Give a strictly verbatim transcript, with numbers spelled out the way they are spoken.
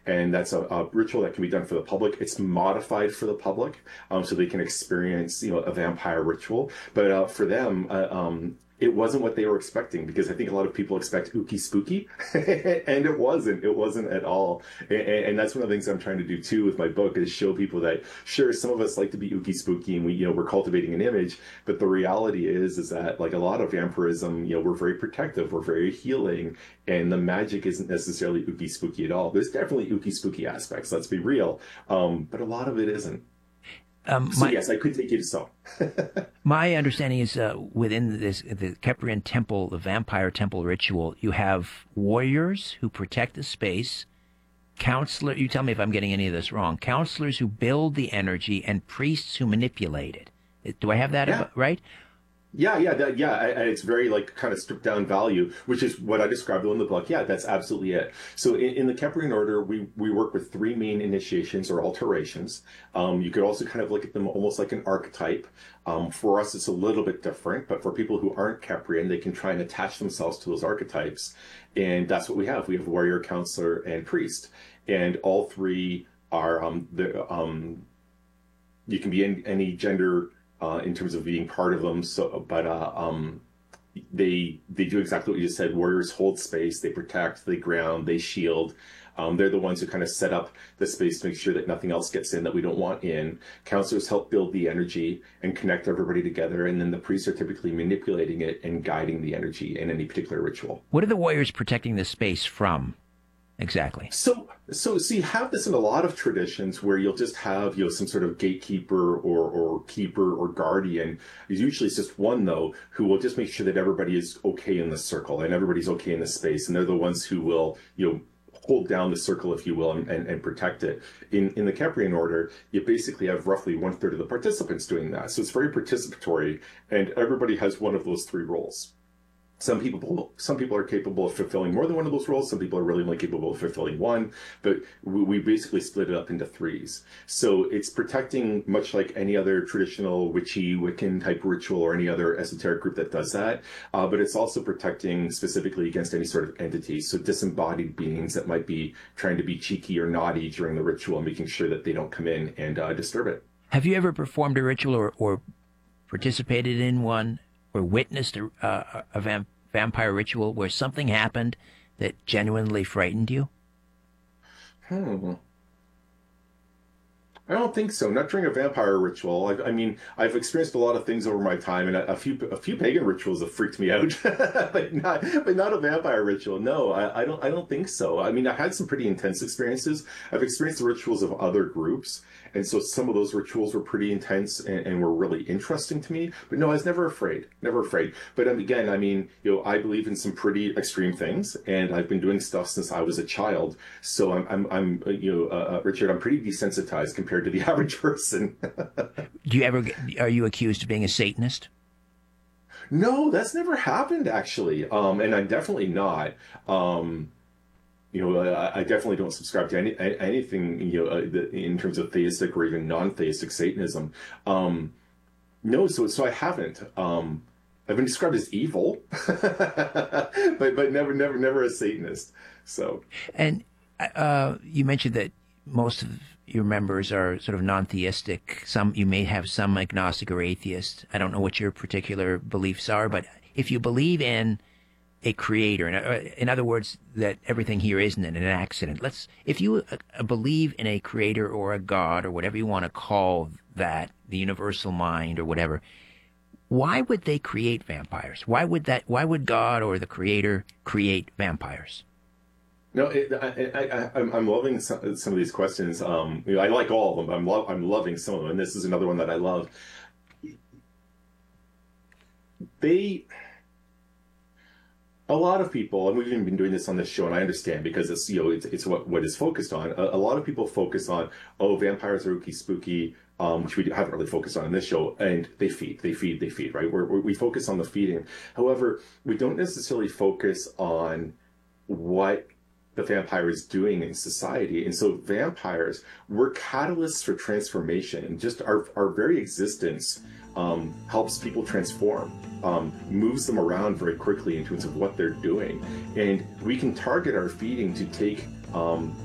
and that's a, a ritual that can be done for the public. It's modified for the public, um, so they can experience, you know, a vampire ritual. But uh, for them, uh, um, it wasn't what they were expecting, because I think a lot of people expect ooky spooky, and it wasn't. It wasn't at all. And, and that's one of the things I'm trying to do too with my book, is show people that, sure, some of us like to be ooky spooky, and we, you know, we're cultivating an image, but the reality is, is that, like, a lot of vampirism, you know, we're very protective, we're very healing, and the magic isn't necessarily ooky spooky at all. There's definitely ooky spooky aspects, let's be real, um, but a lot of it isn't. Um, so my, yes, I could take you to some. My understanding is uh, within this the Keprian temple, the vampire temple ritual, you have warriors who protect the space, counselor. You tell me if I'm getting any of this wrong. Counselors who build the energy, and priests who manipulate it. Do I have that yeah. right? Yeah, yeah, that, yeah. And it's very, like, kind of stripped down value, which is what I described in the book. Yeah, that's absolutely it. So in, in the Keprian order, we, we work with three main initiations or alterations. Um, you could also kind of look at them almost like an archetype. Um, for us, it's a little bit different, but for people who aren't Keprian, they can try and attach themselves to those archetypes. And that's what we have. We have warrior, counselor, and priest. And all three are, um, the, um, you can be in any gender Uh, in terms of being part of them, so but uh, um, they they do exactly what you just said. Warriors hold space, they protect, they ground, they shield. Um, they're the ones who kind of set up the space to make sure that nothing else gets in that we don't want in. Counselors help build the energy and connect everybody together, and then the priests are typically manipulating it and guiding the energy in any particular ritual. What are the warriors protecting the space from? Exactly. So, so, so you have this in a lot of traditions where you'll just have, you know, some sort of gatekeeper or, or keeper or guardian. Usually it's just one, though, who will just make sure that everybody is okay in the circle and everybody's okay in the space. And they're the ones who will, you know, hold down the circle, if you will, and, and, and protect it. In, in the Keprian order, you basically have roughly one third of the participants doing that. So it's very participatory, and everybody has one of those three roles. Some people, some people are capable of fulfilling more than one of those roles. Some people are really only capable of fulfilling one, but we, we basically split it up into threes. So it's protecting, much like any other traditional witchy, Wiccan type ritual or any other esoteric group that does that. Uh, but it's also protecting specifically against any sort of entity. So disembodied beings that might be trying to be cheeky or naughty during the ritual, making sure that they don't come in and uh, disturb it. Have you ever performed a ritual or, or participated in one or witnessed a, uh, a vamp? vampire ritual where something happened that genuinely frightened you? Hmm. I don't think so. Not during a vampire ritual. I, I mean, I've experienced a lot of things over my time, and a, a few a few pagan rituals have freaked me out, but not but not a vampire ritual. No, I, I don't I don't think so. I mean, I had some pretty intense experiences. I've experienced the rituals of other groups, and so some of those rituals were pretty intense and, and were really interesting to me. But no, I was never afraid. Never afraid. But um, again, I mean, you know, I believe in some pretty extreme things, and I've been doing stuff since I was a child. So I'm I'm, I'm you know, uh, Richard, I'm pretty desensitized compared to the average person. Do you ever get, are you accused of being a Satanist? No, that's never happened, actually. Um, and I'm definitely not. Um, you know, I, I definitely don't subscribe to any, anything, you know, uh, in terms of theistic or even non-theistic Satanism. Um, no, so, so I haven't. Um, I've been described as evil, but, but never, never, never a Satanist. So, and, uh, you mentioned that most of your members are sort of non-theistic. Some, you may have some agnostic or atheist. I don't know what your particular beliefs are, but if you believe in a creator, in, in other words, that everything here isn't an accident. Let's, if you uh, believe in a creator or a God or whatever you want to call that, the universal mind or whatever, why would they create vampires? Why would that, why would God or the creator create vampires? No, it, I, I, I, I'm loving some, some of these questions. Um, you know, I like all of them, but I'm, lo I'm loving some of them. And this is another one that I love. They, a lot of people, and we've even been doing this on this show, and I understand because it's, you know, it's, it's what, what is focused on. A, a lot of people focus on, oh, vampires are ooky spooky, um, which we haven't really focused on in this show, and they feed, they feed, they feed, right? We're, we're, we focus on the feeding. However, we don't necessarily focus on what the vampire is doing in society. And so vampires were catalysts for transformation, and just our, our very existence um, helps people transform, um, moves them around very quickly in terms of what they're doing. And we can target our feeding to take um,